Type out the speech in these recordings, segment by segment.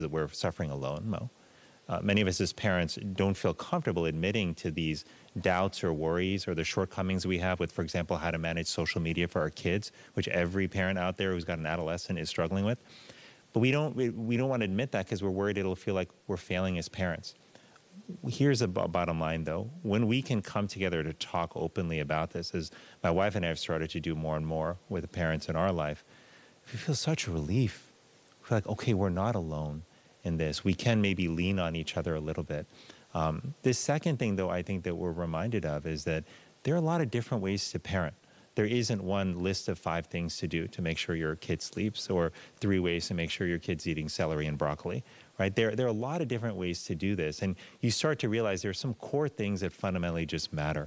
that we're suffering alone, Mo. Many of us as parents don't feel comfortable admitting to these doubts or worries or the shortcomings we have with, for example, how to manage social media for our kids, which every parent out there who's got an adolescent is struggling with. But we don't want to admit that because we're worried it'll feel like we're failing as parents. Here's a bottom line, though. When we can come together to talk openly about this, as my wife and I have started to do more and more with the parents in our life, we feel such relief. We feel like, okay, we're not alone in this. We can maybe lean on each other a little bit. This second thing, though, I think that we're reminded of is that there are a lot of different ways to parent. There isn't one list of 5 things to do to make sure your kid sleeps or 3 ways to make sure your kid's eating celery and broccoli, right? There are a lot of different ways to do this. And you start to realize there are some core things that fundamentally just matter.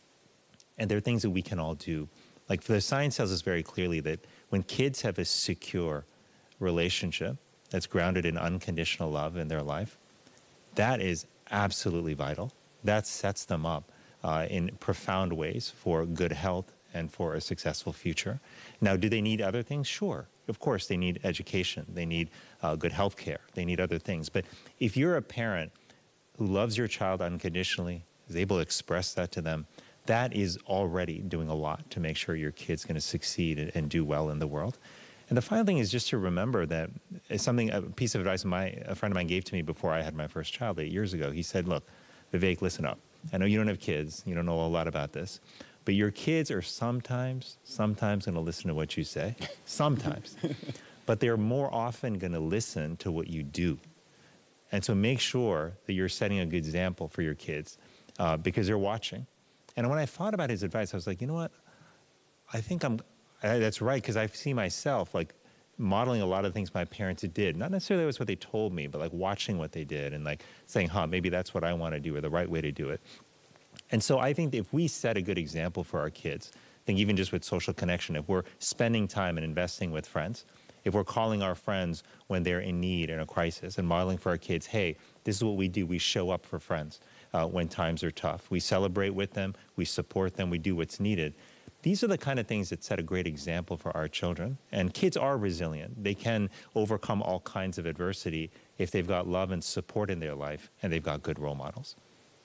And there are things that we can all do. Like the science tells us very clearly that when kids have a secure relationship that's grounded in unconditional love in their life, that is absolutely vital. That sets them up in profound ways for good health and for a successful future. Now, do they need other things? Sure. Of course, they need education. They need good health care. They need other things. But if you're a parent who loves your child unconditionally, is able to express that to them, that is already doing a lot to make sure your kid's going to succeed and do well in the world. And the final thing is just to remember that it's a piece of advice a friend of mine gave to me before I had my first child 8 years ago. He said, look, Vivek, listen up. I know you don't have kids. You don't know a lot about this. But your kids are sometimes going to listen to what you say. Sometimes. But they're more often going to listen to what you do. And so make sure that you're setting a good example for your kids because they're watching. And when I thought about his advice, I was like, you know what? I think that's right, because I see myself like modeling a lot of things my parents did. Not necessarily was what they told me, but like watching what they did and like saying, maybe that's what I want to do or the right way to do it. And so I think that if we set a good example for our kids, I think even just with social connection, if we're spending time and investing with friends, if we're calling our friends when they're in need, in a crisis, and modeling for our kids, hey, this is what we do. We show up for friends when times are tough. We celebrate with them. We support them. We do what's needed. These are the kind of things that set a great example for our children. And kids are resilient. They can overcome all kinds of adversity if they've got love and support in their life and they've got good role models.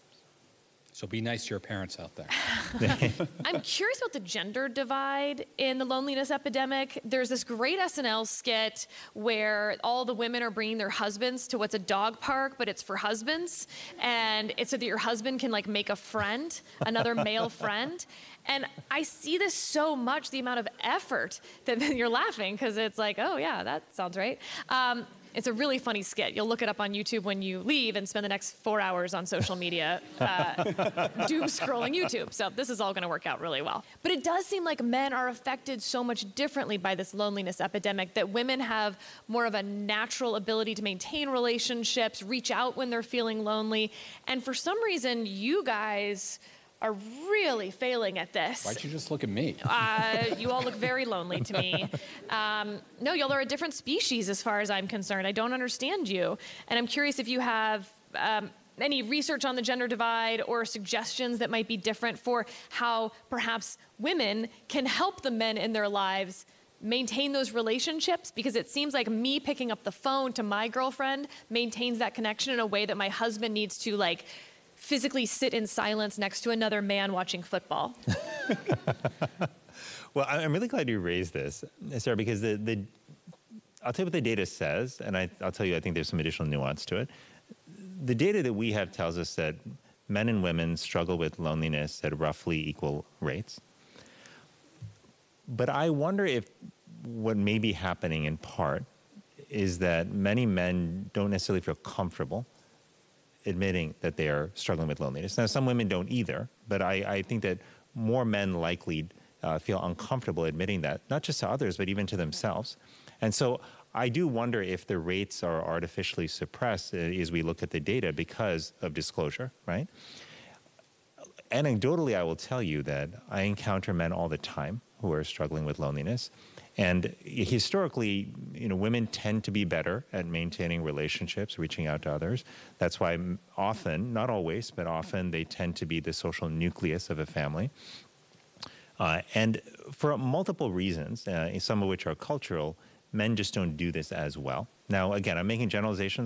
So be nice to your parents out there. I'm curious about the gender divide in the loneliness epidemic. There's this great SNL skit where all the women are bringing their husbands to what's a dog park, but it's for husbands. And it's so that your husband can like make a friend, another male friend. And I see this so much, the amount of effort that you're laughing because it's like, oh yeah, that sounds right. It's a really funny skit. You'll look it up on YouTube when you leave and spend the next 4 hours on social media doom scrolling YouTube. So this is all going to work out really well. But it does seem like men are affected so much differently by this loneliness epidemic, that women have more of a natural ability to maintain relationships, reach out when they're feeling lonely. And for some reason, you guys are really failing at this. Why'd you just look at me? You all look very lonely to me. No, y'all are a different species as far as I'm concerned. I don't understand you. And I'm curious if you have any research on the gender divide or suggestions that might be different for how perhaps women can help the men in their lives maintain those relationships, because it seems like me picking up the phone to my girlfriend maintains that connection in a way that my husband needs to like physically sit in silence next to another man watching football. Well, I'm really glad you raised this, Sarah, because I'll tell you what the data says, and I'll tell you I think there's some additional nuance to it. The data that we have tells us that men and women struggle with loneliness at roughly equal rates. But I wonder if what may be happening in part is that many men don't necessarily feel comfortable admitting that they are struggling with loneliness. Now, some women don't either, but I think that more men likely feel uncomfortable admitting that, not just to others, but even to themselves. And so I do wonder if the rates are artificially suppressed as we look at the data because of disclosure, right? Anecdotally, I will tell you that I encounter men all the time who are struggling with loneliness. And historically, women tend to be better at maintaining relationships, reaching out to others. That's why often, not always, but often they tend to be the social nucleus of a family. And for multiple reasons, some of which are cultural, men just don't do this as well. Now, again, I'm making generalizations.